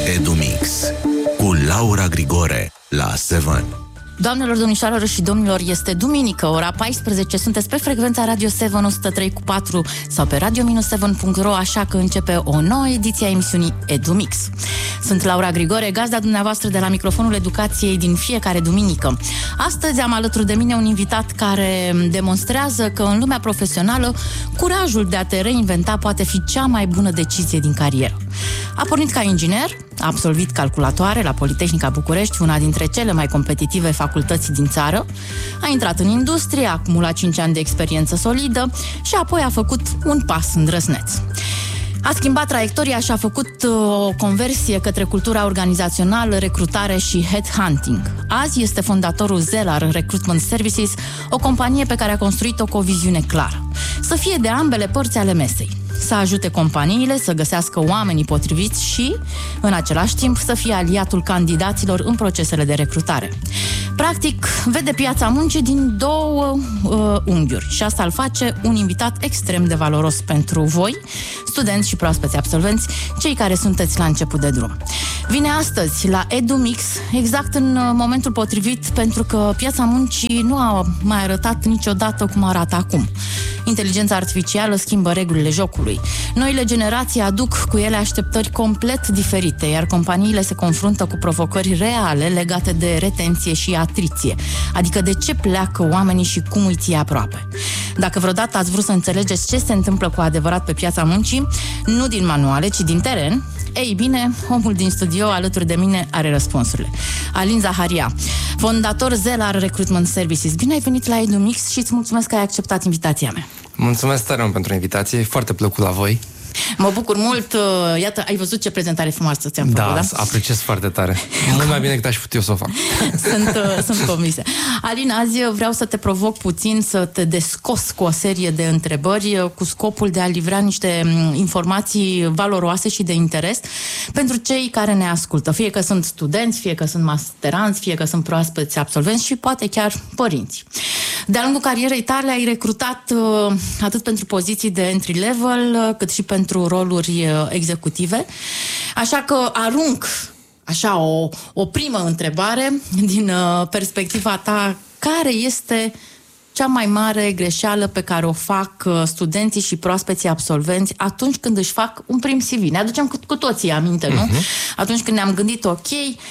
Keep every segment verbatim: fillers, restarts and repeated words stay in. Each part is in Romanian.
EduMix cu Laura Grigore la Seven. Doamnelor, domnișoarelor și domnilor, este duminică, ora paisprezece, sunteți pe frecvența Radio Seven o sută trei cu patru sau pe radio seven punct ro, așa că începe o nouă ediție a emisiunii EduMix. Sunt Laura Grigore, gazda dumneavoastră de la microfonul educației din fiecare duminică. Astăzi am alături de mine un invitat care demonstrează că în lumea profesională curajul de a te reinventa poate fi cea mai bună decizie din carieră. A pornit ca inginer, a absolvit calculatoare la Politehnica București, una dintre cele mai competitive facultăți din țară, a intrat în industrie, a acumulat cinci ani de experiență solidă și apoi a făcut un pas îndrăzneț. A schimbat traiectoria și a făcut o conversie către cultura organizațională, recrutare și headhunting. Azi este fondatorul Zelar Recruitment Services, o companie pe care a construit-o cu o viziune clară. Să fie de ambele părți ale mesei. Să ajute companiile să găsească oamenii potriviți și, în același timp, să fie aliatul candidaților în procesele de recrutare. Practic, vede piața muncii din două uh, unghiuri și asta îl face un invitat extrem de valoros pentru voi, studenți și proaspeți absolvenți, cei care sunteți la început de drum. Vine astăzi la EduMix exact în momentul potrivit, pentru că piața muncii nu a mai arătat niciodată cum arată acum. Inteligența artificială schimbă regulile jocului. Noile generații aduc cu ele așteptări complet diferite, iar companiile se confruntă cu provocări reale legate de retenție și atriție, adică de ce pleacă oamenii și cum îi ții aproape. Dacă vreodată ați vrut să înțelegeți ce se întâmplă cu adevărat pe piața muncii, nu din manuale, ci din teren, ei bine, omul din studio alături de mine are răspunsurile. Alin Zaharia, fondator Zelar Recruitment Services. Bine ai venit la EduMix și îți mulțumesc că ai acceptat invitația mea. Mulțumesc tare mult pentru invitație, foarte plăcut la voi. Mă bucur mult, iată, ai văzut ce prezentare frumoasă ți-am făcut, da? Da, apreciez foarte tare. Mult mai bine decât aș putea eu să o fac. Sunt, sunt convinsă. Alin, azi vreau să te provoc puțin să te descos cu o serie de întrebări cu scopul de a livra niște informații valoroase și de interes pentru cei care ne ascultă, fie că sunt studenți, fie că sunt masteranți, fie că sunt proaspeți absolvenți și poate chiar părinți. De-a lungul carierei tale ai recrutat atât pentru poziții de entry level, cât și pentru roluri executive. Așa că arunc așa o, o primă întrebare din perspectiva ta. Care este cea mai mare greșeală pe care o fac studenții și proaspeții absolvenți atunci când își fac un prim C V? Ne aducem cu, cu toții aminte, nu? Uh-huh. Atunci când ne-am gândit, ok,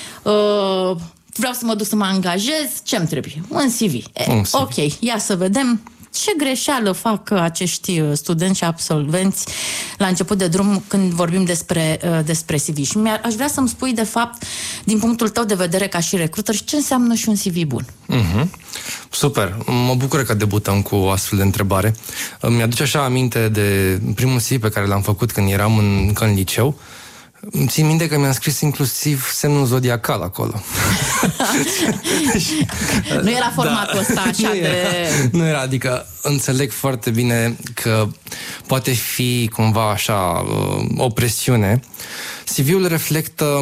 uh, vreau să mă duc să mă angajez, ce-mi trebuie? Un C V. E, un C V. Ok, ia să vedem ce greșeală fac acești studenți și absolvenți la început de drum când vorbim despre, despre C V. Și aș vrea să-mi spui, de fapt, din punctul tău de vedere ca și recruiter, ce înseamnă și un C V bun. Uh-huh. Super, mă bucur că debutăm cu o astfel de întrebare. Mi-aduce așa aminte de primul C V pe care l-am făcut când eram în, încă în liceu. Țin minte că mi-am scris inclusiv semnul zodiacal acolo. Nu era formatul ăsta așa nu de... Era, nu era, adică înțeleg foarte bine că poate fi cumva așa o presiune. C V-ul reflectă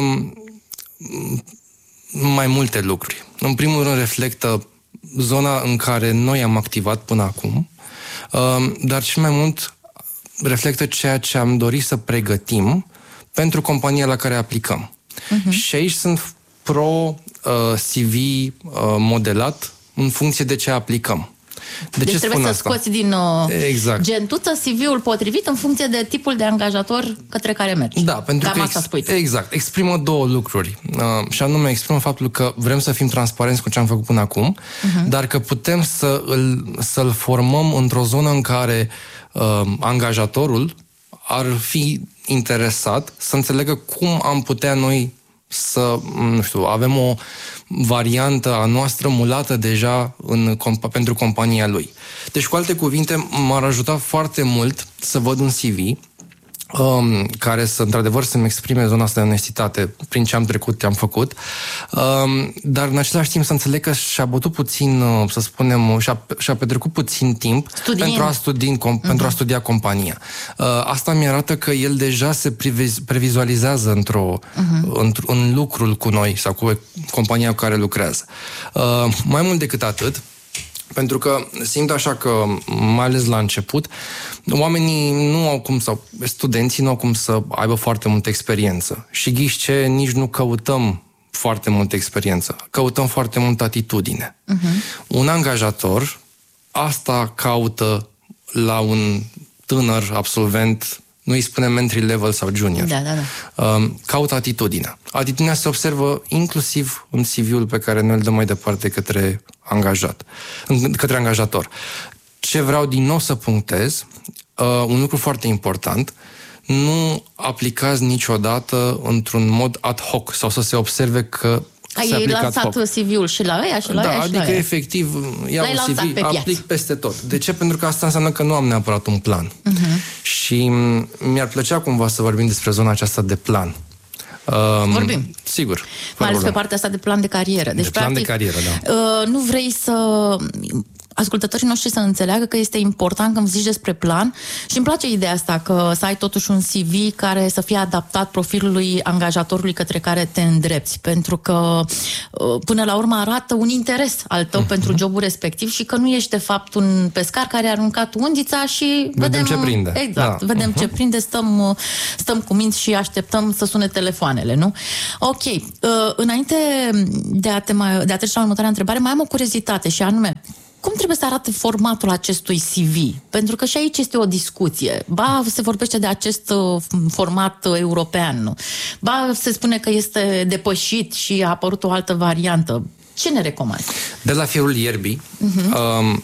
mai multe lucruri. În primul rând reflectă zona în care noi am activat până acum, dar și mai mult reflectă ceea ce am dorit să pregătim pentru compania la care aplicăm. Uh-huh. Și aici sunt pro uh, C V uh, modelat în funcție de ce aplicăm. De deci ce trebuie să asta? scoți din uh, exact. gentuță C V-ul potrivit în funcție de tipul de angajator către care mergi. Da, pentru Cam că asta spui. exact, exprimă două lucruri. Uh, și anume exprimă faptul că vrem să fim transparenți cu ce am făcut până acum, uh-huh. dar că putem să îl, să-l formăm într-o zonă în care uh, angajatorul ar fi interesat să înțeleagă cum am putea noi să, nu știu, avem o variantă a noastră mulată deja în, pentru compania lui. Deci, cu alte cuvinte, m-ar ajuta foarte mult să văd un C V um, care să, într-adevăr, să-mi exprime zona asta de onestitate prin ce am trecut, ce am făcut, um, dar în același timp să înțeleg că și-a bătut puțin, să spunem, și-a, și-a petrecut puțin timp pentru a, studi, com, uh-huh. pentru a studia compania. Uh, asta mi-arată că el deja se previz, previzualizează într-o, uh-huh. într- în lucrul cu noi sau cu compania cu care lucrează. Uh, mai mult decât atât, Pentru că simt așa că, mai ales la început, oamenii nu au cum, sau studenții nu au cum să aibă foarte multă experiență. Și ghiși ce, nici nu căutăm foarte multă experiență. Căutăm foarte multă atitudine. Uh-huh. Un angajator asta caută la un tânăr absolvent, nu îi spunem entry level sau junior. Da, da, da. Caută atitudinea. Atitudinea se observă inclusiv în C V-ul pe care noi îl dăm mai departe către angajat, către angajator. Ce vreau din nou să punctez, un lucru foarte important, nu aplicați niciodată într-un mod ad hoc sau să se observe că se ai aplică lansat ad hoc. C V-ul și la ăia și la da, ăia și adică la ăia. efectiv iau un C V, pe aplic peste tot. De ce? Pentru că asta înseamnă că nu am neapărat un plan. Uh-huh. Și mi-ar plăcea cumva să vorbim despre zona aceasta de plan. Um, Vorbim. Sigur. Mai ales pe partea asta de plan de carieră. Deci, de plan practic, de carieră, da. Uh, nu vrei să... ascultătorii noștri să înțeleagă că este important când zici despre plan și îmi place ideea asta că să ai totuși un C V care să fie adaptat profilului angajatorului către care te îndrepți, pentru că până la urmă arată un interes al tău uh-huh. pentru jobul respectiv și că nu ești de fapt un pescar care a aruncat undița și vedem, vedem ce prinde. Exact, da. vedem uh-huh. ce prinde, stăm, stăm cu minți și așteptăm să sune telefoanele, nu? Ok, uh, înainte de a, te mai, de a trece la următoarea întrebare, mai am o curiozitate și anume, cum trebuie să arate formatul acestui C V? Pentru că și aici este o discuție. Ba, se vorbește de acest format european, nu? Ba, se spune că este depășit și a apărut o altă variantă. Ce ne recomand? De la firul ierbii, uh-huh. um,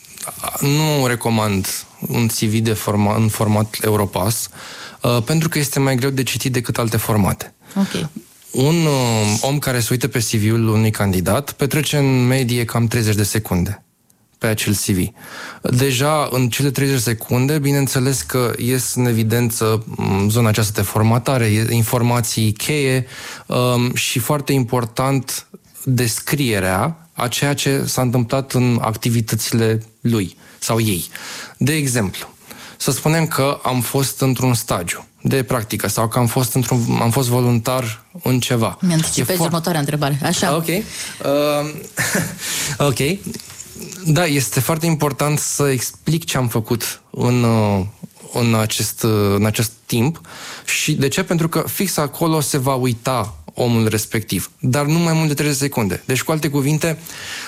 nu recomand un C V de forma, în format Europass, uh, pentru că este mai greu de citit decât alte formate. Ok. Un uh, om care se uită pe C V-ul unui candidat petrece în medie cam treizeci de secunde pe acel C V. Deja în cele treizeci de secunde, bineînțeles că ies în evidență zona aceasta de formatare, informații cheie um, și foarte important descrierea a ceea ce s-a întâmplat în activitățile lui sau ei. De exemplu, să spunem că am fost într-un stagiu de practică sau că am fost, într-un, am fost voluntar în ceva. Mi-anticipezi fo- următoarea întrebare. Așa. Ok. Uh, ok. Da, este foarte important să explic ce am făcut în, în, acest, în acest timp și de ce? Pentru că fix acolo se va uita omul respectiv, dar nu mai mult de treizeci de secunde. Deci, cu alte cuvinte,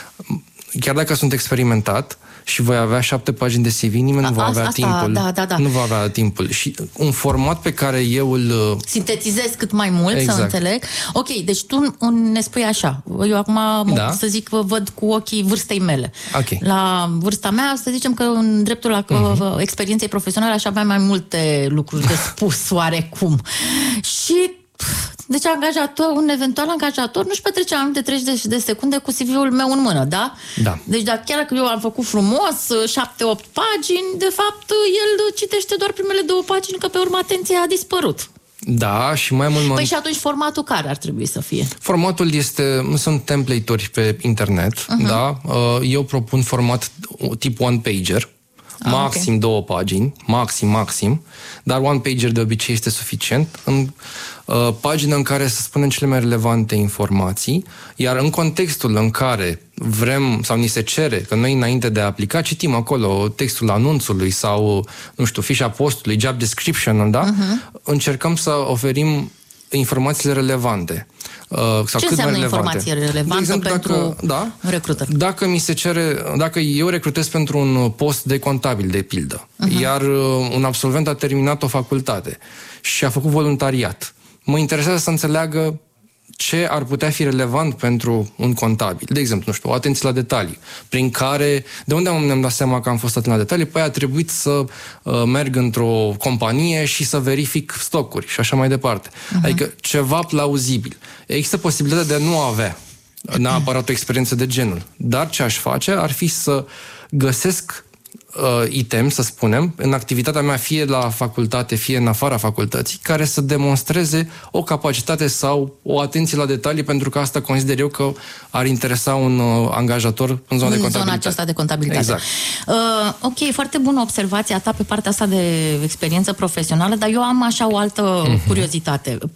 chiar dacă sunt experimentat și voi avea șapte pagini de C V, nimeni A, nu va avea asta, timpul. Da, da, da. Nu va avea timpul. Și un format pe care eu îl... sintetizez cât mai mult, exact. Să înțeleg. Ok, deci tu ne spui așa. Eu acum, da. Să zic, văd cu ochii vârstei mele. Okay. La vârsta mea, să zicem că în dreptul la uh-huh. experienței profesionale aș avea mai multe lucruri de spus, oarecum. Și... deci angajator, un eventual angajator nu-și petrece mai mult de treizeci de secunde cu C V-ul meu în mână, da? Da. Deci dacă chiar că eu am făcut frumos, șapte opt pagini, de fapt el citește doar primele două pagini, că pe urmă atenția a dispărut. Da, și mai mult... Păi și atunci formatul care ar trebui să fie? Formatul este... sunt template-uri pe internet, uh-huh. da? Eu propun format tip one-pager, ah, maxim okay. două pagini, maxim, maxim, dar one-pager de obicei este suficient, în uh, pagină în care să spunem cele mai relevante informații, iar în contextul în care vrem sau ni se cere, că noi înainte de a aplica citim acolo textul anunțului sau, nu știu, fișa postului, job description, da? Uh-huh. Încercăm să oferim informațiile relevante. Uh, sau ce cât înseamnă mai relevante. informație relevantă, de exemplu, pentru dacă, da, recruter? Dacă mi se cere, dacă eu recrutez pentru un post de contabil, de pildă, uh-huh. iar un absolvent a terminat o facultate și a făcut voluntariat, mă interesează să înțeleagă ce ar putea fi relevant pentru un contabil. De exemplu, nu știu, o atenție la detalii, prin care, de unde am ne-am dat seama că am fost atent la detalii, păi a trebuit să uh, merg într-o companie și să verific stocuri și așa mai departe. Uh-huh. Adică ceva plauzibil. Există posibilitatea de a nu avea neapărat o experiență de genul. Dar ce aș face ar fi să găsesc uh, item, să spunem, în activitatea mea, fie la facultate, fie în afara facultății, care să demonstreze o capacitate sau o atenție la detalii, pentru că asta consider eu că ar interesa un uh, angajator în zona în de contabilitate. În zona aceasta de contabilitate. Exact. Uh, ok, foarte bună observația ta pe partea asta de experiență profesională, dar eu am așa o altă uh-huh. curiozitate. Pe,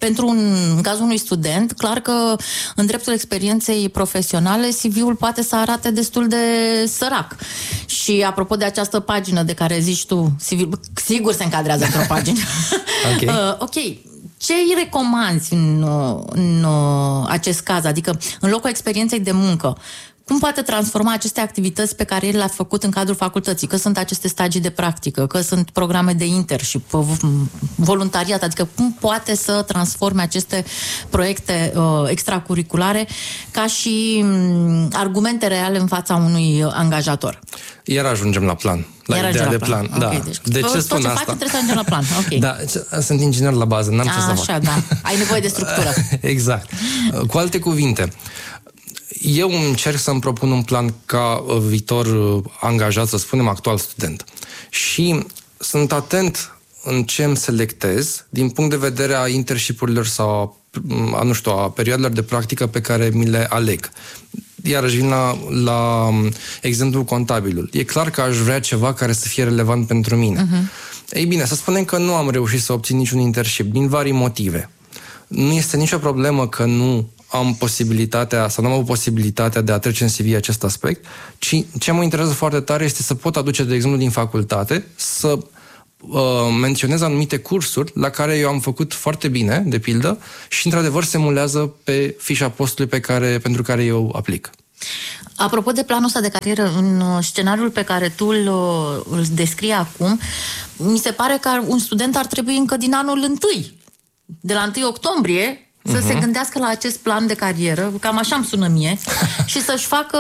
pentru un, în cazul unui student, clar că în dreptul experienței profesionale C V-ul poate să arate destul de sărac. Și apropo de această pagină de care zici tu, C V, sigur se încadrează într-o pagină. Ok. uh, ok. Ce îi recomanzi în, în acest caz? Adică, în locul experienței de muncă, cum poate transforma aceste activități pe care el le-a făcut în cadrul facultății? Că sunt aceste stagii de practică, că sunt programe de internship, voluntariat, adică cum poate să transforme aceste proiecte uh, extracurriculare ca și um, argumente reale în fața unui angajator? Iar ajungem la plan. La Iar ideea de la plan. plan. Okay, Da. deci, de ce spun ce asta? faci, trebuie să ajungem la plan. Okay. Da, sunt inginer la bază, n-am A, ce să fac. Așa, da. Ai nevoie de structură. Exact. Cu alte cuvinte, eu încerc să-mi propun un plan ca viitor angajat, să spunem, actual student. Și sunt atent în ce îmi selectez din punct de vedere a internship-urilor sau a, nu știu, a perioadelor de practică pe care mi le aleg. Iarăși vin la, la exemplul contabilul. E clar că aș vrea ceva care să fie relevant pentru mine. Uh-huh. Ei bine, să spunem că nu am reușit să obțin niciun internship din vari motive. Nu este nicio problemă că nu am posibilitatea sau nu am o posibilitatea de a trece în C V acest aspect, ci ce mă interesează foarte tare este să pot aduce, de exemplu, din facultate, să uh, menționez anumite cursuri la care eu am făcut foarte bine, de pildă, și într-adevăr se mulează pe fișa postului pe care, pentru care eu aplic. Apropo de planul ăsta de carieră, în scenariul pe care tu îl, îl descrii acum, mi se pare că un student ar trebui încă din anul întâi, de la întâi octombrie, să uh-huh. se gândească la acest plan de carieră, cam așa îmi sună mie, și să-și facă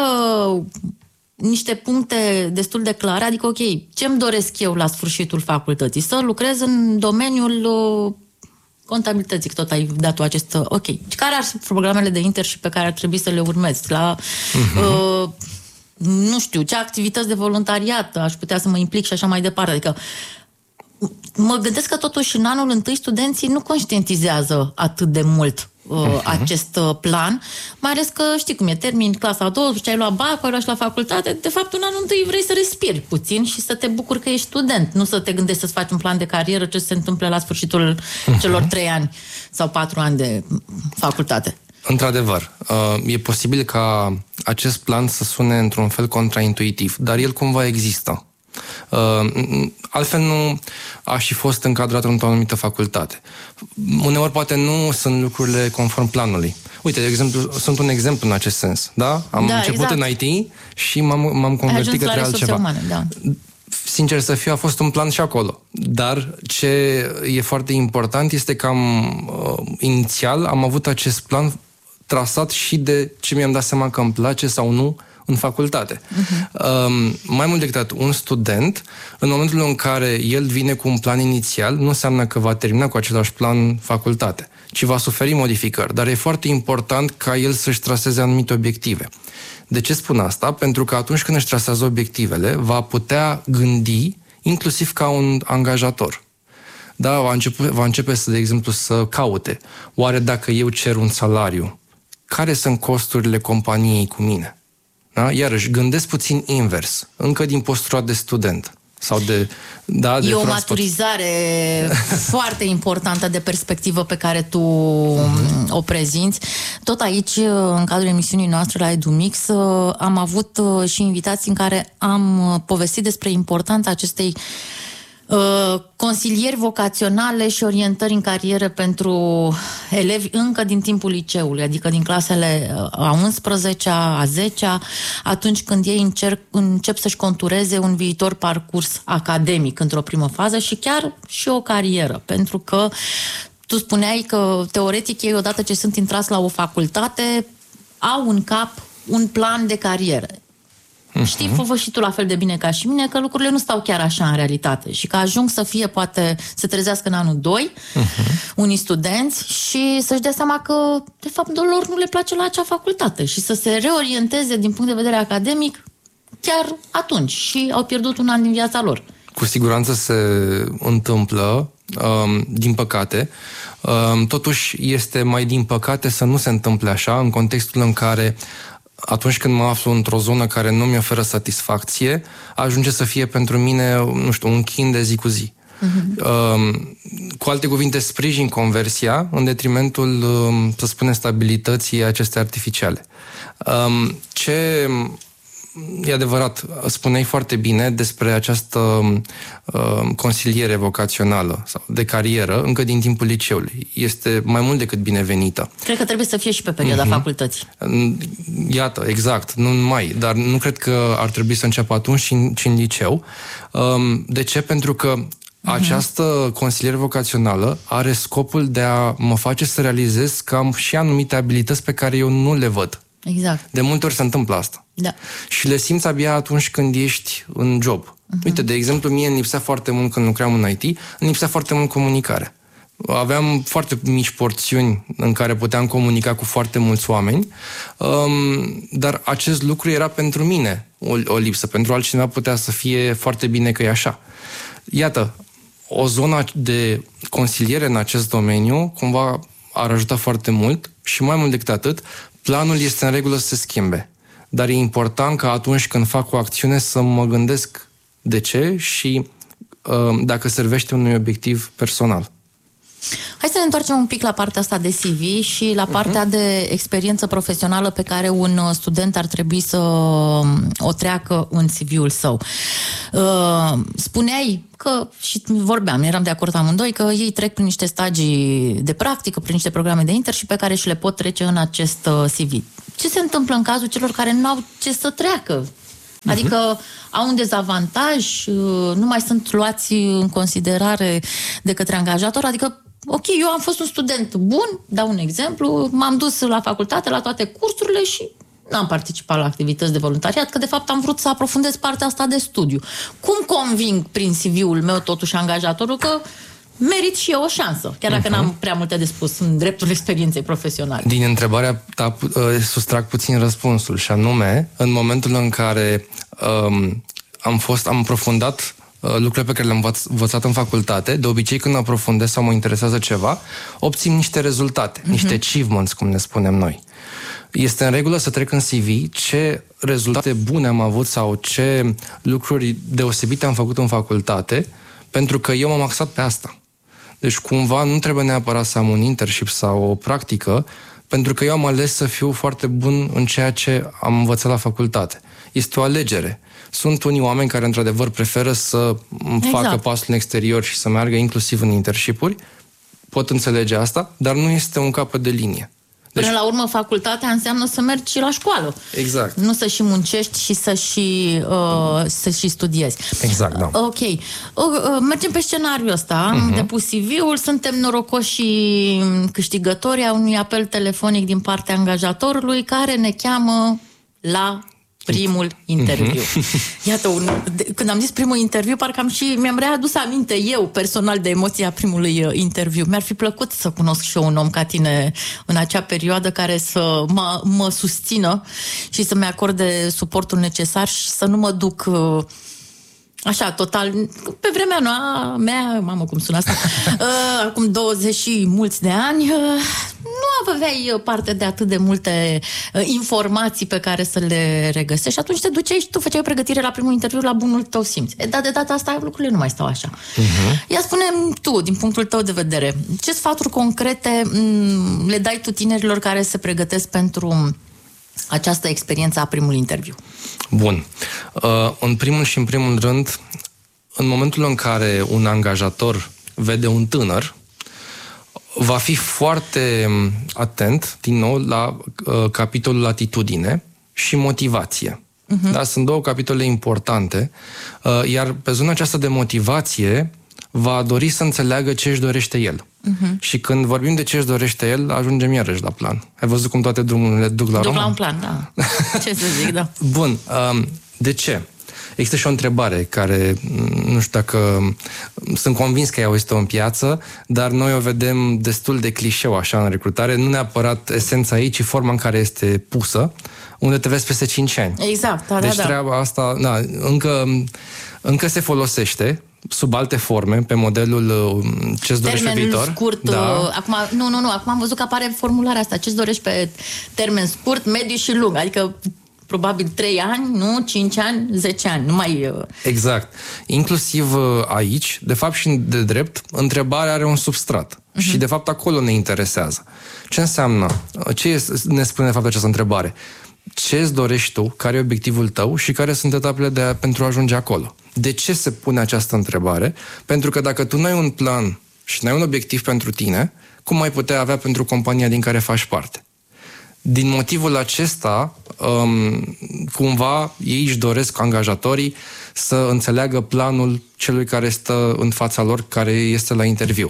niște puncte destul de clare, adică, ok, ce-mi doresc eu la sfârșitul facultății? Să lucrez în domeniul uh, contabilității, tot ai dat tu acest... Ok, care ar fi programele de internship pe care ar trebui să le urmezi? La... Uh-huh. Uh, nu știu, ce activități de voluntariat aș putea să mă implic și așa mai departe, adică mă gândesc că totuși în anul întâi studenții nu conștientizează atât de mult uh, uh-huh. acest uh, plan, mai ales că știi cum e, termin clasa a douăsprezecea, ai luat bacul, ai luat și la facultate, de fapt în anul întâi vrei să respiri puțin și să te bucuri că ești student, nu să te gândești să-ți faci un plan de carieră, ce se întâmplă la sfârșitul uh-huh. celor trei ani sau patru ani de facultate. Într-adevăr, uh, e posibil ca acest plan să sune într-un fel contraintuitiv, dar el cumva există. Uh, altfel nu aș fi fost încadrat într-o anumită facultate. Uneori poate nu sunt lucrurile conform planului. Uite, de exemplu, sunt un exemplu în acest sens, da? Am da, început exact. în I T și m-am, m-am convertit către altceva. Umane, da. Sincer să fiu, a fost un plan și acolo. Dar ce e foarte important este că am, uh, inițial am avut acest plan trasat și de ce mi-am dat seama că îmi place sau nu în facultate. Uh-huh. Um, mai mult decât atât, un student, în momentul în care el vine cu un plan inițial, nu înseamnă că va termina cu același plan facultate, ci va suferi modificări. Dar e foarte important ca el să-și traseze anumite obiective. De ce spun asta? Pentru că atunci când își trasează obiectivele, va putea gândi inclusiv ca un angajator. Da, va începe, va începe să, de exemplu, să caute. Oare dacă eu cer un salariu, care sunt costurile companiei cu mine? Da? Iarăși, gândesc puțin invers, încă din postura de student. Sau de, da, de e o transport. maturizare foarte importantă de perspectivă pe care tu uh-huh. o prezinți. Tot aici, în cadrul emisiunii noastre la EduMix, am avut și invitații în care am povestit despre importanța acestei Uh, consilieri vocaționale și orientări în carieră pentru elevi încă din timpul liceului, adică din clasele a unsprezecea, a zecea, atunci când ei încerc, încep să-și contureze un viitor parcurs academic într-o primă fază și chiar și o carieră, pentru că tu spuneai că teoretic ei odată ce sunt intrați la o facultate au în cap un plan de carieră. Uh-huh. Știi, fă și tu la fel de bine ca și mine că lucrurile nu stau chiar așa în realitate și că ajung să fie, poate, să trezească în anul doi uh-huh. unii studenți și să-și dea seama că, de fapt, lor nu le place la acea facultate și să se reorienteze din punct de vedere academic chiar atunci și au pierdut un an din viața lor. Cu siguranță se întâmplă, um, din păcate. Um, totuși, este mai din păcate să nu se întâmple așa, în contextul în care atunci când mă aflu într-o zonă care nu mi oferă satisfacție, ajunge să fie pentru mine, nu știu, un chin de zi cu zi. Uh-huh. Uh, cu alte cuvinte, sprijin conversia în detrimentul, uh, să spunem, stabilității acestei artificiale. Uh, ce... E adevărat, spuneai foarte bine despre această uh, consiliere vocațională sau de carieră încă din timpul liceului. Este mai mult decât binevenită. Cred că trebuie să fie și pe perioada mm-hmm. facultății. Iată, exact, nu numai, dar nu cred că ar trebui să înceapă atunci și în, și în liceu. Um, de ce? Pentru că această consiliere vocațională are scopul de a mă face să realizez că am și anumite abilități pe care eu nu le văd. Exact. De multe ori se întâmplă asta. Da. Și le simți abia atunci când ești în job. Uh-huh. Uite, de exemplu, mie îmi lipsea foarte mult când lucram în I T, îmi lipsea foarte mult comunicare. Aveam foarte mici porțiuni în care puteam comunica cu foarte mulți oameni, um, dar acest lucru era pentru mine o, o lipsă. Pentru altcineva putea să fie foarte bine că e așa. Iată, o zonă de consiliere în acest domeniu cumva ar ajuta foarte mult și mai mult decât atât, planul este în regulă să se schimbe. Dar e important ca atunci când fac o acțiune să mă gândesc de ce și uh, dacă servește unui obiectiv personal. Hai să ne întoarcem un pic la partea asta de C V și la partea uh-huh. de experiență profesională pe care un student ar trebui să o treacă în C V-ul său. Uh, spuneai că, și vorbeam, eram de acord amândoi, că ei trec prin niște stagii de practică, prin niște programe de internship pe care și le pot trece în acest C V. Ce se întâmplă în cazul celor care nu au ce să treacă? Adică uh-huh. au un dezavantaj, nu mai sunt luați în considerare de către angajator, adică ok, eu am fost un student bun, dau un exemplu, m-am dus la facultate, la toate cursurile și n-am participat la activități de voluntariat, că de fapt am vrut să aprofundez partea asta de studiu. Cum conving prin C V-ul meu totuși angajatorul că merit și eu o șansă, chiar dacă uh-huh. n-am prea multe de spus în dreptul experienței profesionale? Din întrebarea ta uh, sustrag puțin răspunsul, și anume, în momentul în care um, am fost, am aprofundat lucrurile pe care le-am învățat în facultate, de obicei când aprofundez sau mă interesează ceva, obțin niște rezultate, uh-huh. niște achievements, cum ne spunem noi. Este în regulă să trec în C V ce rezultate bune am avut sau ce lucruri deosebite am făcut în facultate, pentru că eu m-am axat pe asta. Deci cumva nu trebuie neapărat să am un internship sau o practică, pentru că eu am ales să fiu foarte bun în ceea ce am învățat la facultate. Este o alegere. Sunt unii oameni care, într-adevăr, preferă să exact. facă pasul în exterior și să meargă inclusiv în internship-uri. Pot înțelege asta, dar nu este un capăt de linie. Deci... Până la urmă, facultatea înseamnă să mergi și la școală. Exact. Nu să și muncești și să și, uh, să și studiezi. Exact, da. Ok. Uh, mergem pe scenariul ăsta. Am uh-huh. depus C V-ul, suntem norocoși și câștigători a unui apel telefonic din partea angajatorului care ne cheamă la primul interviu. Uh-huh. Iată, un, de, când am zis primul interviu, parcă am și mi-am readus aminte eu, personal, de emoția primului uh, interviu. Mi-ar fi plăcut să cunosc și eu un om ca tine în acea perioadă care să mă, mă susțină și să-mi acorde suportul necesar și să nu mă duc... Uh, Așa, total, pe vremea mea, mamă, cum sună asta, uh, acum douăzeci și mulți de ani, uh, nu aveai parte de atât de multe uh, informații pe care să le regăsești și atunci te duceai și tu făceai pregătire la primul interviu la bunul tău simț. E, dar de data asta lucrurile nu mai stau așa. Uh-huh. Ia spune-mi tu, din punctul tău de vedere, ce sfaturi concrete m- le dai tu tinerilor care se pregătesc pentru această experiență a primului interviu? Bun. Uh, în primul și în primul rând, în momentul în care un angajator vede un tânăr, va fi foarte atent, din nou, la uh, capitolul atitudine și motivație. Uh-huh. Da? Sunt două capitole importante, uh, iar pe zona aceasta de motivație va dori să înțeleagă ce își dorește el. Uh-huh. Și când vorbim de ce își dorește el, ajungem iarăși la plan. Ai văzut cum toate drumurile duc la duc roman? la un plan, da. Ce să zic, da. Bun. Um, de ce? Există și o întrebare care, nu știu dacă... Sunt convins că ea este în piață, dar noi o vedem destul de clișeu așa în recrutare, nu neapărat esența ei, ci forma în care este pusă, unde te vezi peste cinci ani. Exact, da, deci da, treaba asta, da, încă, încă se folosește sub alte forme, pe modelul ce-ți dorești pe viitor. Scurt, da. acum, nu, nu, nu, acum am văzut că apare formularea asta, ce-ți dorești pe termen scurt, mediu și lung, adică probabil trei ani, nu? cinci ani, zece ani, nu mai... Exact. Inclusiv aici, de fapt și de drept, întrebarea are un substrat. Uh-huh. Și de fapt acolo ne interesează. Ce înseamnă? Ce ne spune de fapt această întrebare? Ce îți dorești tu, care e obiectivul tău și care sunt etapele de a, pentru a ajunge acolo? De ce se pune această întrebare? Pentru că dacă tu nu ai un plan și nu ai un obiectiv pentru tine, cum ai putea avea pentru compania din care faci parte? Din motivul acesta, um, cumva, ei își doresc, angajatorii, să înțeleagă planul celui care stă în fața lor, care este la interviu.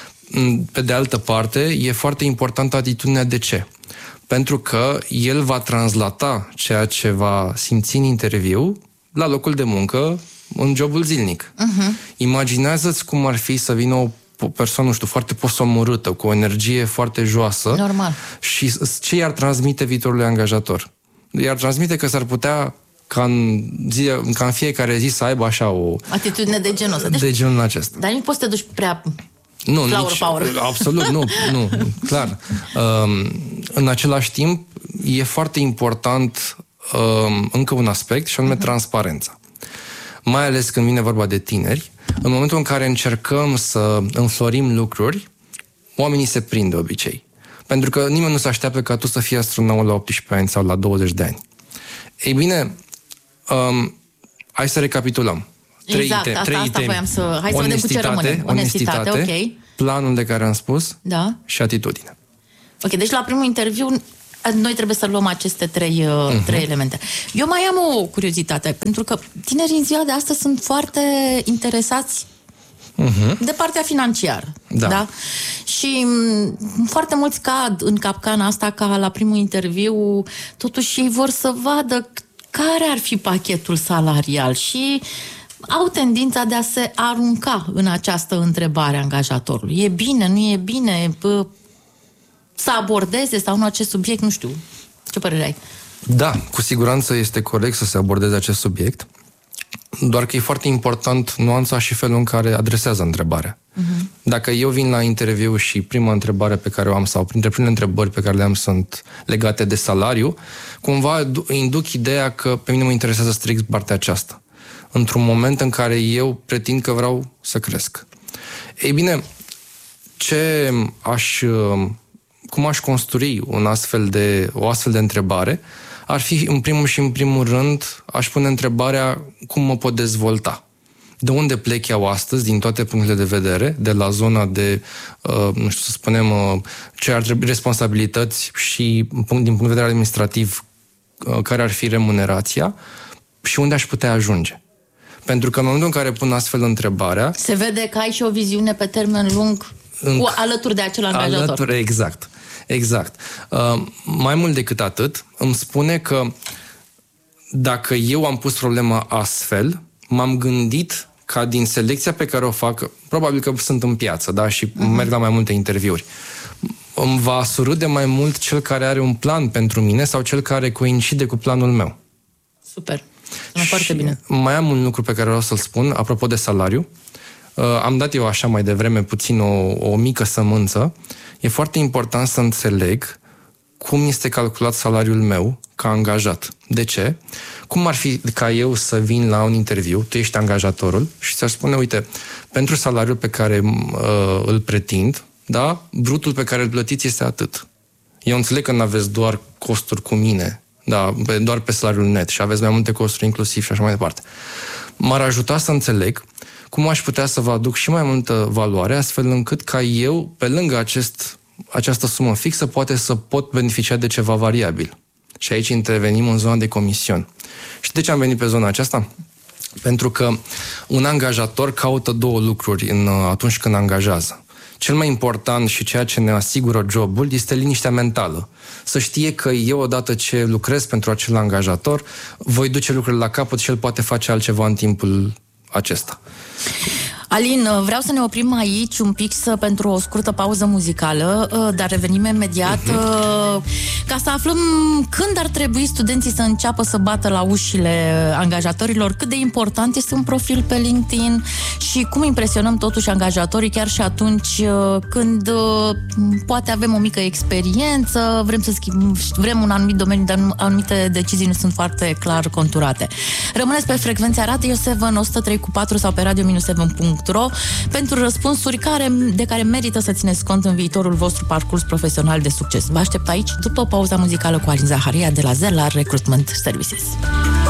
Pe de altă parte, e foarte importantă atitudinea de ce? Pentru că el va translata ceea ce va simți în interviu la locul de muncă, în jobul zilnic. Uh-huh. Imaginează-ți cum ar fi să vină o o persoană, nu știu, foarte posomorâtă, cu o energie foarte joasă. Normal. Și ce i-ar transmite viitorului angajator? I-ar transmite că s-ar putea ca în, zi, ca în fiecare zi să aibă așa o... atitudine de genul ăsta. Deci, de genul acesta. Dar nu poți să te duci prea... Nu, flower nici, power. Absolut, nu, nu, clar. Um, în același timp, e foarte important um, încă un aspect, și anume uh-huh. transparența. Mai ales când vine vorba de tineri, în momentul în care încercăm să înflorim lucruri, oamenii se prind de obicei. Pentru că nimeni nu se așteaptă ca tu să fii astronaut la optsprezece ani sau la douăzeci de ani. Ei bine, um, hai să recapitulăm. Trei exact, ite- asta, trei asta voiam să... Hai să vedem cu ce rămânem. Onestitate, ok. Planul de care am spus, da. Și atitudine. Ok, deci la primul interviu noi trebuie să luăm aceste trei, uh-huh. trei elemente. Eu mai am o curiozitate, pentru că tinerii în ziua de astăzi sunt foarte interesați uh-huh. de partea financiară. Da. Da? Și m- foarte mulți cad în capcana asta ca la primul interviu, totuși ei vor să vadă care ar fi pachetul salarial și au tendința de a se arunca în această întrebare angajatorului. E bine, nu e bine? Bă, să abordeze sau nu acest subiect, nu știu. Ce părere ai? Da, cu siguranță este corect să se abordeze acest subiect, doar că e foarte important nuanța și felul în care adresează întrebarea. Uh-huh. Dacă eu vin la interviu și prima întrebare pe care o am, sau printre primele întrebări pe care le am sunt legate de salariu, cumva induc ideea că pe mine mă interesează strict partea aceasta, într-un moment în care eu pretind că vreau să cresc. Ei bine, ce aș... cum aș construi un astfel de, o astfel de întrebare, ar fi, în primul și în primul rând, aș pune întrebarea cum mă pot dezvolta. De unde plec eu astăzi, din toate punctele de vedere, de la zona de, uh, nu știu să spunem, uh, ce ar trebui responsabilități și din punct de vedere administrativ, uh, care ar fi remunerația și unde aș putea ajunge. Pentru că în momentul în care pun astfel întrebarea... Se vede că ai și o viziune pe termen lung în, cu, alături de acel angajator. Alături, exact. Exact. Uh, mai mult decât atât, îmi spune că dacă eu am pus problema astfel, m-am gândit ca din selecția pe care o fac, probabil că sunt în piață, da, și uh-huh. merg la mai multe interviuri, îmi va surâde mai mult cel care are un plan pentru mine sau cel care coincide cu planul meu. Super. Sună foarte bine. Mai am un lucru pe care vreau să-l spun, apropo de salariu. Uh, am dat eu așa mai devreme puțin o, o mică sămânță. E foarte important să înțeleg cum este calculat salariul meu ca angajat. De ce? Cum ar fi ca eu să vin la un interviu, tu ești angajatorul, și ți-ar spune, uite, pentru salariul pe care uh, îl pretind, da, brutul pe care îl plătiți este atât. Eu înțeleg că nu aveți doar costuri cu mine, da, doar pe salariul net și aveți mai multe costuri inclusiv și așa mai departe. M-ar ajuta să înțeleg cum aș putea să vă aduc și mai multă valoare, astfel încât ca eu, pe lângă acest, această sumă fixă, poate să pot beneficia de ceva variabil. Și aici intervenim în zona de comision. Și de ce am venit pe zona aceasta? Pentru că un angajator caută două lucruri în, atunci când angajează. Cel mai important și ceea ce ne asigură jobul este liniștea mentală. Să știe că eu, odată ce lucrez pentru acel angajator, voi duce lucrurile la capăt și el poate face altceva în timpul acesta. Alin, vreau să ne oprim aici un pic să, pentru o scurtă pauză muzicală, dar revenim imediat uh-huh. ca să aflăm când ar trebui studenții să înceapă să bată la ușile angajatorilor, cât de important este un profil pe LinkedIn și cum impresionăm totuși angajatorii chiar și atunci când poate avem o mică experiență, vrem să schimb, vrem un anumit domeniu, dar anumite decizii nu sunt foarte clar conturate. Rămâneți pe frecvența Radio Seven o sută trei cu patru sau pe radio seven punct ro pentru răspunsuri care, de care merită să țineți cont în viitorul vostru parcurs profesional de succes. Vă aștept aici după pauza muzicală cu Alin Zaharia de la Zellar Recruitment Services.